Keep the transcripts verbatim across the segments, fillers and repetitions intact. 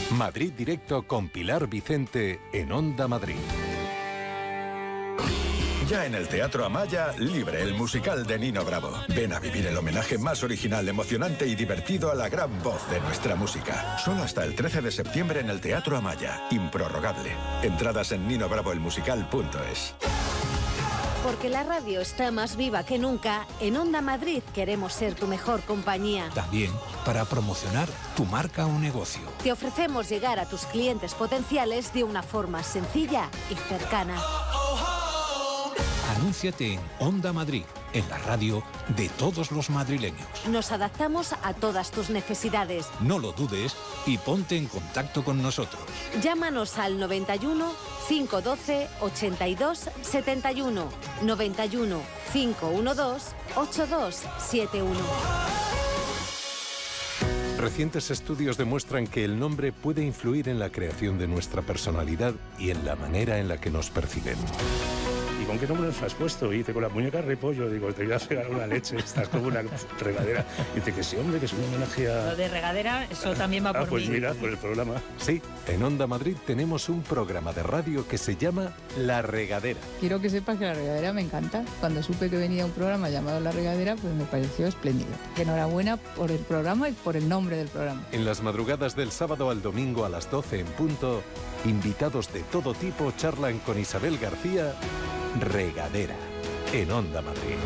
Madrid Directo con Pilar Vicente en Onda Madrid. Ya en el Teatro Amaya, Libre, el musical de Nino Bravo. Ven a vivir el homenaje más original, emocionante y divertido a la gran voz de nuestra música. Solo hasta el trece de septiembre en el Teatro Amaya. Improrrogable. Entradas en nino bravo el musical punto es. Porque la radio está más viva que nunca, en Onda Madrid queremos ser tu mejor compañía. También para promocionar tu marca o negocio. Te ofrecemos llegar a tus clientes potenciales de una forma sencilla y cercana. Anúnciate en Onda Madrid, en la radio de todos los madrileños. Nos adaptamos a todas tus necesidades. No lo dudes y ponte en contacto con nosotros. Llámanos al noventa y uno, cinco doce, ochenta y dos, setenta y uno, noventa y uno, cinco doce, ochenta y dos setenta y uno. Recientes estudios demuestran que el nombre puede influir en la creación de nuestra personalidad y en la manera en la que nos perciben. ¿Y con qué nombre nos has puesto? Y dice, con la muñeca repollo. Digo, te voy a pegar una leche, estás como una regadera. Y dice que sí, hombre, que es un homenaje a... Lo de regadera, eso también va por ah, pues mí. mira, por el programa. Sí, en Onda Madrid tenemos un programa de radio que se llama La Regadera. Quiero que sepas que La Regadera me encanta. Cuando supe que venía un programa llamado La Regadera, pues me pareció espléndido. Enhorabuena por el programa y por el nombre del programa. En las madrugadas del sábado al domingo a las doce en punto, invitados de todo tipo charlan con Isabel García. Regadera, en Onda Madrid.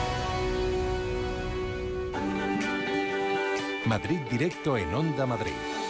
Madrid Directo en Onda Madrid.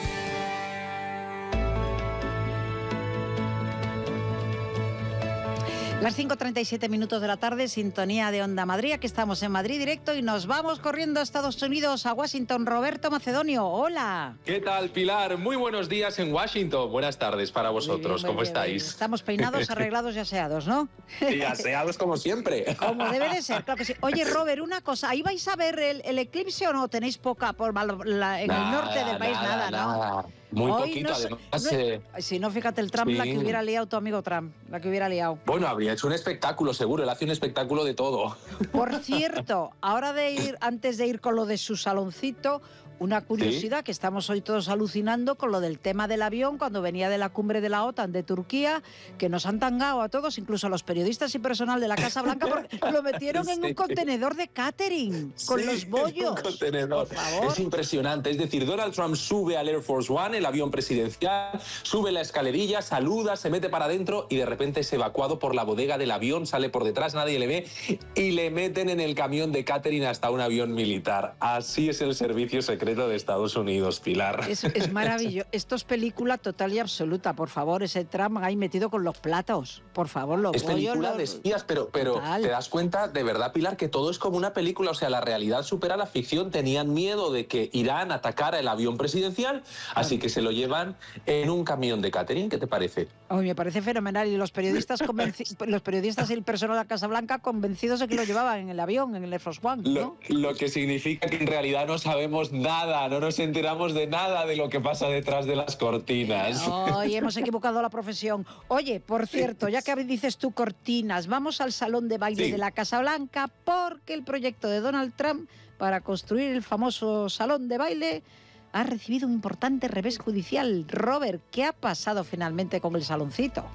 Las cinco treinta y siete minutos de la tarde, sintonía de Onda Madrid. Aquí estamos en Madrid Directo y nos vamos corriendo a Estados Unidos, a Washington. Roberto Macedonio, hola. ¿Qué tal, Pilar? Muy buenos días en Washington. Buenas tardes para vosotros. Bien, ¿Cómo bien, estáis? Bien. Estamos peinados, arreglados y aseados, ¿no? Y aseados como siempre. Como debe de ser, claro que sí. Oye, Robert, una cosa, ¿ahí vais a ver el, el eclipse o no? ¿Tenéis poca por la, en nada, el norte del país? Nada, Nada, nada. ¿no? Muy Hoy poquito, no, además. No, eh, si no, fíjate, el Trump, sí. la que hubiera liado tu amigo Trump, la que hubiera liado. Bueno, habría hecho un espectáculo, seguro. Él hace un espectáculo de todo. Por cierto, ahora de ir, antes de ir con lo de su saloncito, una curiosidad, ¿sí? Que estamos hoy todos alucinando con lo del tema del avión cuando venía de la cumbre de la OTAN de Turquía, que nos han tangado a todos, incluso a los periodistas y personal de la Casa Blanca, porque lo metieron sí. en un contenedor de catering, con sí, los bollos. Un contenedor. Por favor. Es impresionante. Es decir, Donald Trump sube al Air Force One, el avión presidencial, sube la escalerilla, saluda, se mete para adentro y de repente es evacuado por la bodega del avión, sale por detrás, nadie le ve y le meten en el camión de catering hasta un avión militar. Así es el servicio secreto de Estados Unidos, Pilar. Es, es maravilloso. Esto es película total y absoluta, por favor. Ese Trump ahí metido con los platos. Por favor, los Es película los... de espías, pero, pero te das cuenta, de verdad, Pilar, que todo es como una película. O sea, la realidad supera la ficción. Tenían miedo de que Irán atacara el avión presidencial, así que se lo llevan en un camión de catering. ¿Qué te parece? Oh, me parece fenomenal. Y los periodistas convenci... los periodistas y el personal de la Casa Blanca convencidos de que lo llevaban en el avión, en el Air Force One, ¿no? Lo, lo que significa que en realidad no sabemos nada, no nos enteramos de nada de lo que pasa detrás de las cortinas. Hoy hemos equivocado la profesión. Oye, por cierto, ya que dices tú cortinas, vamos al salón de baile sí. de la Casa Blanca, porque el proyecto de Donald Trump para construir el famoso salón de baile ha recibido un importante revés judicial. Robert, ¿qué ha pasado finalmente con el saloncito?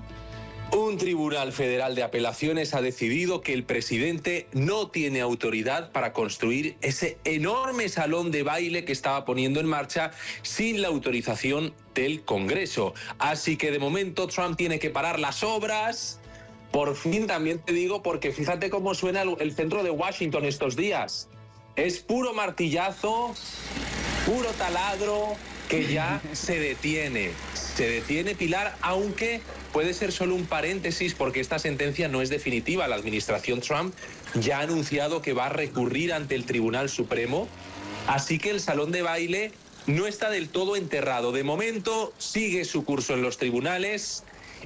Un tribunal federal de apelaciones ha decidido que el presidente no tiene autoridad para construir ese enorme salón de baile que estaba poniendo en marcha sin la autorización del Congreso. Así que de momento Trump tiene que parar las obras. Por fin, también te digo, porque fíjate cómo suena el centro de Washington estos días. Es puro martillazo, puro taladro, que ya se detiene. Se detiene, Pilar, aunque puede ser solo un paréntesis porque esta sentencia no es definitiva. La administración Trump ya ha anunciado que va a recurrir ante el Tribunal Supremo, así que el salón de baile no está del todo enterrado. De momento sigue su curso en los tribunales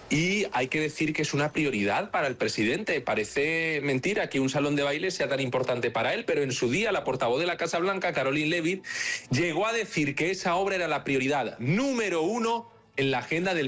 y hay que decir que es una prioridad para el presidente. Parece mentira que un salón de baile sea tan importante para él, pero en su día la portavoz de la Casa Blanca, Caroline Leavitt, llegó a decir que esa obra era la prioridad número uno en la agenda del